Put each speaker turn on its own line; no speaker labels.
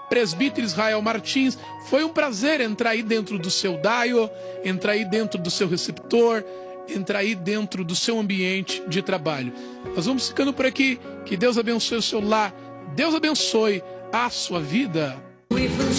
presbítero Israel Martins. Foi um prazer entrar aí dentro do seu dial, entrar aí dentro do seu receptor, entrar aí dentro do seu ambiente de trabalho. Nós vamos ficando por aqui. Que Deus abençoe o seu lar. Deus abençoe a sua vida.